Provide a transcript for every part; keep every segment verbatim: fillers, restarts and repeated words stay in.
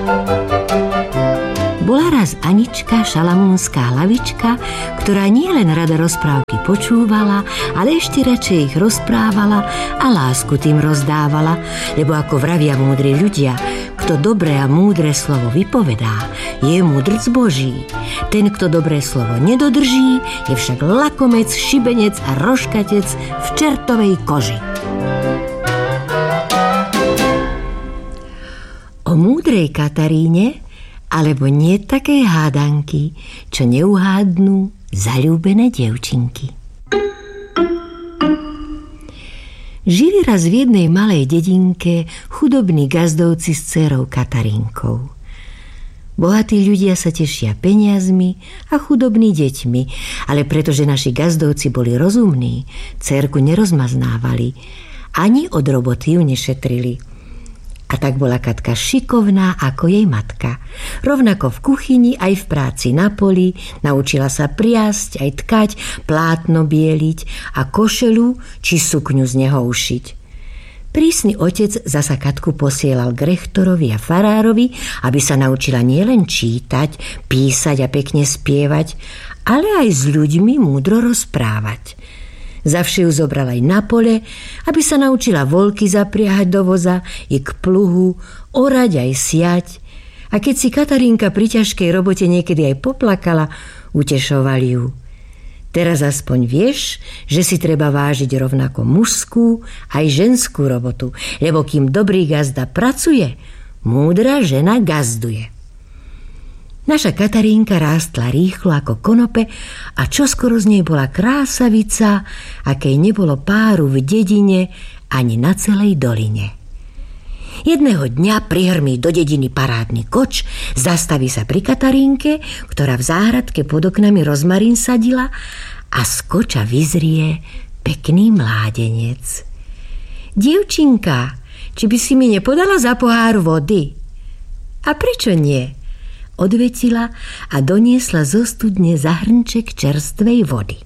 Bola raz Anička, šalamúnska hlavička, ktorá nielen rada rozprávky počúvala, ale ešte radšej ich rozprávala a lásku tým rozdávala, lebo ako vravia múdri ľudia, kto dobré a múdre slovo vypovedá, je múdrc Boží. Ten, kto dobré slovo nedodrží, je však lakomec, šibenec a roškatec v čertovej koži. O múdrej Kataríne alebo nie takej hádanky, čo neuhádnú zaľúbené dievčinky. Žili raz v jednej malej dedinke chudobní gazdovci s dcérou Katarínkou. Bohatí ľudia sa tešia peniazmi a chudobní deťmi, ale pretože naši gazdovci boli rozumní, dcérku nerozmaznávali, ani od roboty ju nešetrili. A tak bola Katka šikovná ako jej matka. Rovnako v kuchyni aj v práci na poli, naučila sa priasť aj tkať, plátno bieliť a košelu či sukňu z neho ušiť. Prísny otec zasa Katku posielal k rektorovi a farárovi, aby sa naučila nielen čítať, písať a pekne spievať, ale aj s ľuďmi múdro rozprávať. Zavše ju zobral aj na pole, aby sa naučila voľky zapriahať do voza i k pluhu, orať aj siať. A keď si Katarínka pri ťažkej robote niekedy aj poplakala, utešoval ju. Teraz aspoň vieš, že si treba vážiť rovnako mužskú aj ženskú robotu, lebo kým dobrý gazda pracuje, múdra žena gazduje. Naša Katarínka rástla rýchlo ako konope a čoskoro z nej bola krásavica, akej nebolo páru v dedine ani na celej doline. Jedného dňa prihrmí do dediny parádny koč, zastaví sa pri Katarínke, ktorá v záhradke pod oknami rozmarín sadila, a z koča vyzrie pekný mládenec. Dievčinka, či by si mi nepodala za pohár vody? A prečo nie? Odvetila a doniesla zo studne za hrnček čerstvej vody.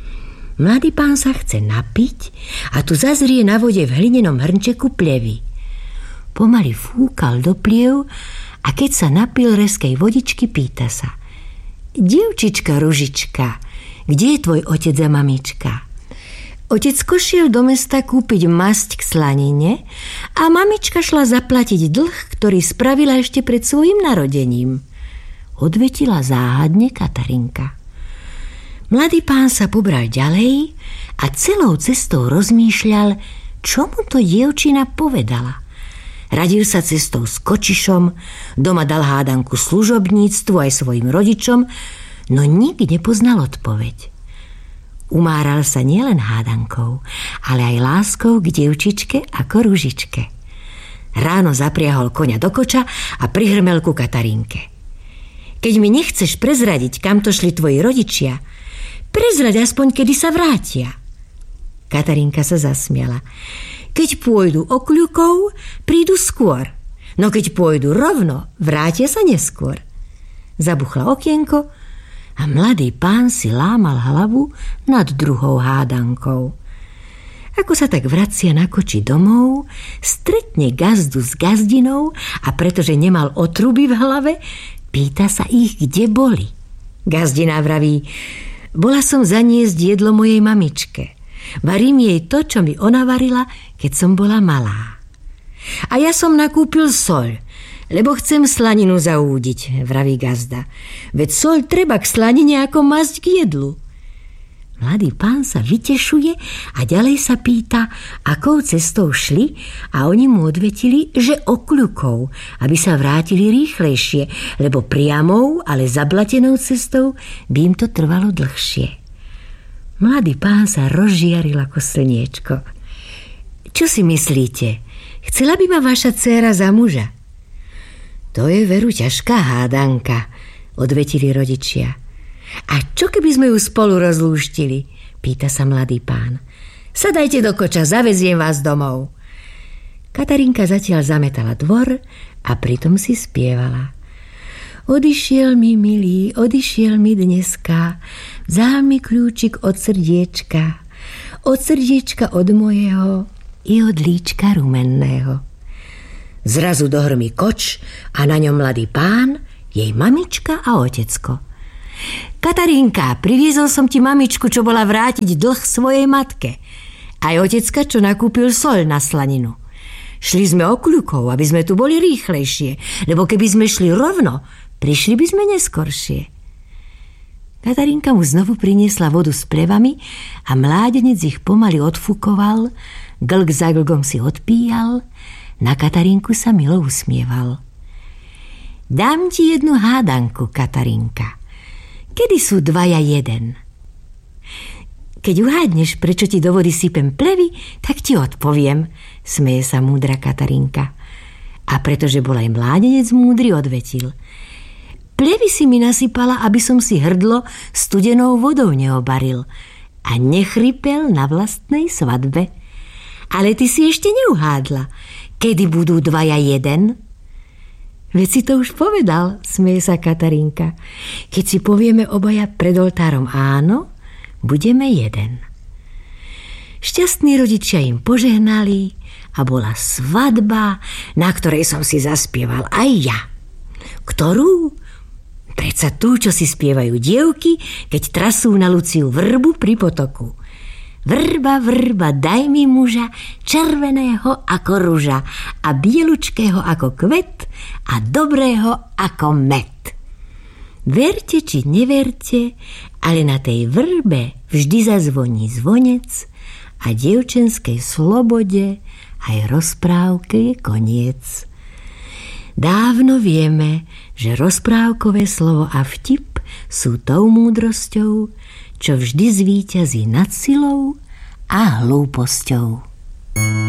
Mladý pán sa chce napiť a tu zazrie na vode v hlinenom hrnčeku plevy. Pomaly fúkal do pliev a keď sa napil reskej vodičky, pýta sa: Dievčička Ružička, kde je tvoj otec a mamička? Otecko šiel do mesta kúpiť masť k slanine a mamička šla zaplatiť dlh, ktorý spravila ešte pred svojim narodením. Odvetila záhadne Katarínka. Mladý pán sa pobral ďalej a celou cestou rozmýšľal, čo mu to dievčina povedala. Radil sa cestou s kočišom, doma dal hádanku služobníctvu aj svojim rodičom, no nik nepoznal odpoveď. Umáral sa nielen hádankou, ale aj láskou k dievčičke ako Ružičke. Ráno zapriahol koňa do koča a prihrmel ku Katarínke. Keď mi nechceš prezradiť, kam to šli tvoji rodičia, prezrať aspoň, kedy sa vrátia. Katarínka sa zasmiala. Keď pôjdu okľukou, prídu skôr. No keď pôjdu rovno, vrátia sa neskôr. Zabuchla okienko a mladý pán si lámal hlavu nad druhou hádankou. Ako sa tak vracia na koči domov, stretne gazdu s gazdinou a pretože nemal otruby v hlave, pýta sa ich, kde boli. Gazdina vraví: bola som zaniesť jedlo mojej mamičke. Varím jej to, čo mi ona varila, keď som bola malá. A ja som nakúpil soľ, lebo chcem slaninu zaúdiť, vraví gazda. Veď soľ treba k slanine ako masť k jedlu. Mladý pán sa vytešuje a ďalej sa pýta, akou cestou šli, a oni mu odvetili, že okľukou, aby sa vrátili rýchlejšie, lebo priamou, ale zablatenou cestou by im to trvalo dlhšie. Mladý pán sa rozžiaril ako slniečko. Čo si myslíte? Chcela by ma vaša dcéra za muža? To je veru ťažká hádanka, odvetili rodičia. A čo keby sme ju spolu rozlúštili? Pýta sa mladý pán. Sadajte do koča, zaveziem vás domov. Katarínka zatiaľ zametala dvor a pritom si spievala. Odišiel mi milý, odišiel mi dneska, vzal mi kľúčik od srdiečka, od srdiečka od mojeho i od líčka rumenného. Zrazu dohrmí koč a na ňom mladý pán, jej mamička a otecko. Katarínka, priviezol som ti mamičku, čo bola vrátiť dlh svojej matke. Aj otecka, čo nakúpil soľ na slaninu. Šli sme okľukou, aby sme tu boli rýchlejšie, lebo keby sme šli rovno, prišli by sme neskoršie. Katarínka mu znovu priniesla vodu s plevami a mládenec ich pomaly odfúkoval, glk za glkom si odpíjal, na Katarínku sa milo usmieval. Dám ti jednu hádanku, Katarínka. Kedy sú dvaja jeden? Keď uhádneš, prečo ti do vody sypem plevy, tak ti odpoviem, smeje sa múdra Katarínka. A pretože bol aj mládenec múdry, odvetil. Plevy si mi nasypala, aby som si hrdlo studenou vodou neobaril a nechrypel na vlastnej svadbe. Ale ty si ešte neuhádla, kedy budú dvaja jeden? Veď si to už povedal, smeje sa Katarínka. Keď si povieme obaja pred oltárom áno, budeme jeden. Šťastní rodičia im požehnali a bola svadba, na ktorej som si zaspieval aj ja. Ktorú? Predsa tú, čo si spievajú dievky, keď trasú na Luciu vrbu pri potoku. Vrba, vrba, daj mi muža, červeného ako ruža a bielučkého ako kvet a dobrého ako med. Verte či neverte, ale na tej vrbe vždy zazvoní zvonec a dievčenskej slobode aj rozprávke je koniec. Dávno vieme, že rozprávkové slovo a vtip sú tou múdrosťou, čo vždy zvíťazí nad silou a hlúposťou.